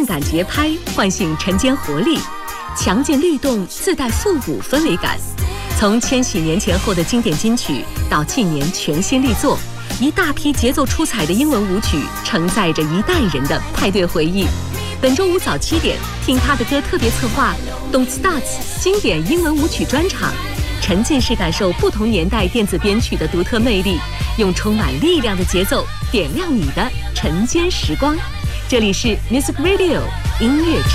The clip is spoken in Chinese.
感节拍唤醒晨间活力，强劲律动自带复古氛围感。从千禧年前后的经典金曲到近年全新力作，一大批节奏出彩的英文舞曲承载着一代人的派对回忆。本周五早7点，听他的歌特别策划 Don't Start 经典英文舞曲专场，沉浸式感受不同年代电子编曲的独特魅力，用充满力量的节奏点亮你的晨间时光。这里是 Music Radio 音乐之